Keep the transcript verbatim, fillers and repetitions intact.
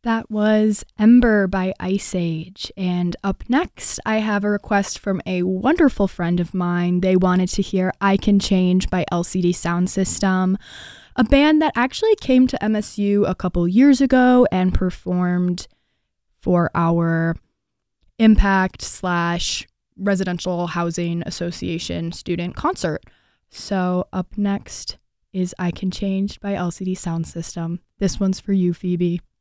That was Ember by Ice Age. And up next, I have a request from a wonderful friend of mine. They wanted to hear I Can Change by L C D Sound System, a band that actually came to M S U a couple years ago and performed for our Impact slash Residential Housing Association student concert. So up next is I Can Change by L C D Sound System. This one's for you, Phoebe.